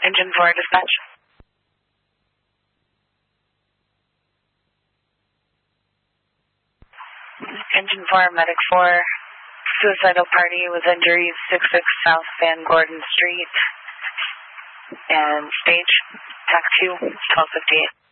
Engine 4 dispatch. Engine 4, Medic 4. Suicidal party with injuries 66 South Van Gordon Street. And stage, TAC 2, 1258.